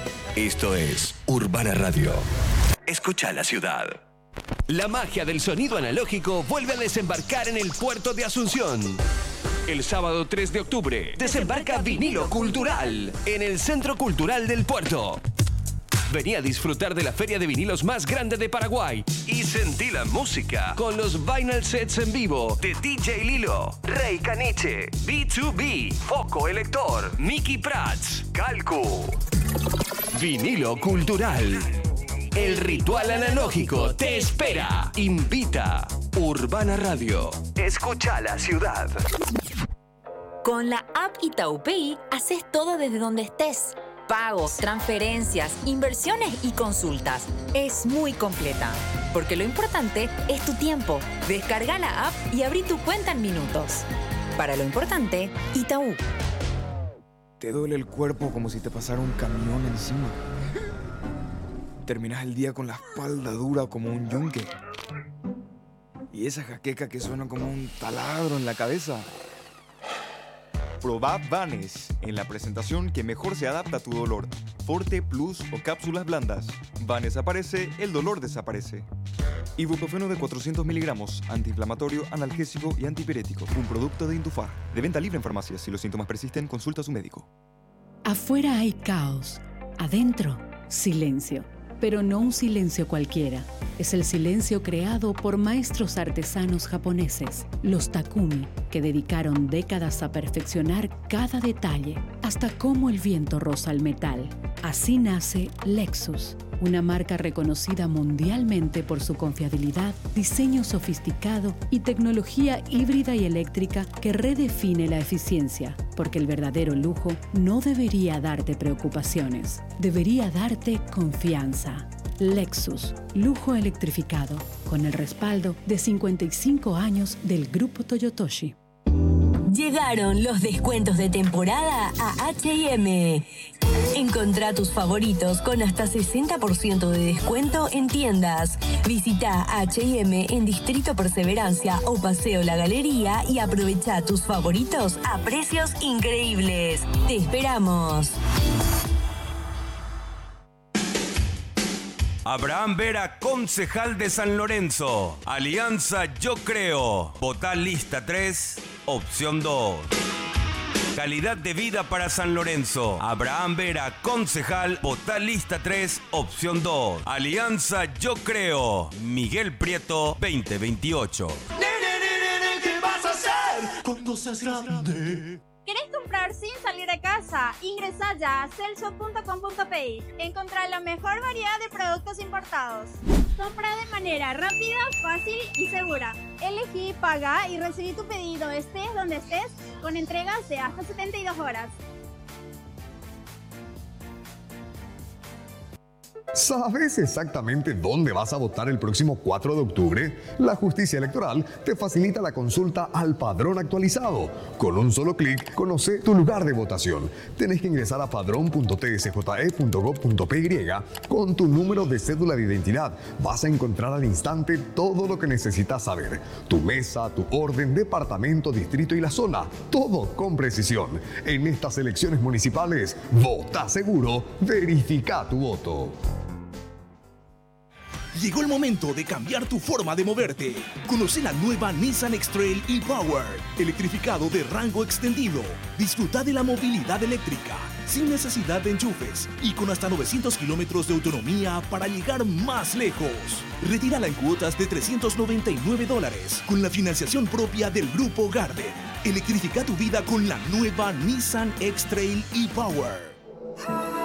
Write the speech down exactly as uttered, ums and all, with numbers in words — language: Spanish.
Esto es Urbana Radio. Escucha la ciudad. La magia del sonido analógico vuelve a desembarcar en el puerto de Asunción. El sábado tres de octubre desembarca Vinilo Cultural en el Centro Cultural del Puerto. Vení a disfrutar de la feria de vinilos más grande de Paraguay y sentí la música con los vinyl sets en vivo de D J Lilo, Rey Caniche, B dos B, Foco Elector, Mickey Prats, Calcu. Vinilo Cultural. El ritual analógico te espera. Invita Urbana Radio. Escucha la ciudad. Con la app Itaú Pay haces todo desde donde estés. Pagos, transferencias, inversiones y consultas. Es muy completa. Porque lo importante es tu tiempo. Descarga la app y abrí tu cuenta en minutos. Para lo importante, Itaú. Te duele el cuerpo como si te pasara un camión encima. Terminas el día con la espalda dura como un yunque. Y esa jaqueca que suena como un taladro en la cabeza. Probá Vanes en la presentación que mejor se adapta a tu dolor. Forte, Plus o cápsulas blandas. Vanes aparece, el dolor desaparece. Ibuprofeno de cuatrocientos miligramos, antiinflamatorio, analgésico y antipirético. Un producto de Intufar. De venta libre en farmacias. Si los síntomas persisten, consulta a su médico. Afuera hay caos. Adentro, silencio. Pero no un silencio cualquiera. Es el silencio creado por maestros artesanos japoneses, los Takumi, que dedicaron décadas a perfeccionar cada detalle, hasta cómo el viento roza el metal. Así nace Lexus, una marca reconocida mundialmente por su confiabilidad, diseño sofisticado y tecnología híbrida y eléctrica que redefine la eficiencia, porque el verdadero lujo no debería darte preocupaciones, debería darte confianza. Lexus, lujo electrificado, con el respaldo de cincuenta y cinco años del Grupo Toyotoshi. Llegaron los descuentos de temporada a H y M. Encontrá tus favoritos con hasta sesenta por ciento de descuento en tiendas. Visita H y M en Distrito Perseverancia o Paseo La Galería y aprovecha tus favoritos a precios increíbles. ¡Te esperamos! Abraham Vera, concejal de San Lorenzo. Alianza Yo Creo. Votá lista tres, opción dos. Calidad de vida para San Lorenzo. Abraham Vera, concejal. Votá lista tres, opción dos. Alianza Yo Creo. Miguel Prieto, veinte veintiocho. ¿Qué vas a hacer cuando seas grande? ¿Querés comprar sin salir de casa? Ingresa ya a celso punto com punto pe. Encontrá la mejor variedad de productos importados. Compra de manera rápida, fácil y segura. Elegí, paga y recibí tu pedido estés donde estés con entregas de hasta setenta y dos horas. ¿Sabes exactamente dónde vas a votar el próximo cuatro de octubre? La Justicia Electoral te facilita la consulta al padrón actualizado. Con un solo clic, conoce tu lugar de votación. Tenés que ingresar a padrón punto t s j e punto gov punto p y con tu número de cédula de identidad. Vas a encontrar al instante todo lo que necesitas saber. Tu mesa, tu orden, departamento, distrito y la zona. Todo con precisión. En estas elecciones municipales, vota seguro, verifica tu voto. Llegó el momento de cambiar tu forma de moverte. Conoce la nueva Nissan X-Trail e-Power, electrificado de rango extendido. Disfruta de la movilidad eléctrica, sin necesidad de enchufes y con hasta novecientos kilómetros de autonomía para llegar más lejos. Retírala en cuotas de trescientos noventa y nueve dólares con la financiación propia del Grupo Garden. Electrifica tu vida con la nueva Nissan X-Trail e-Power.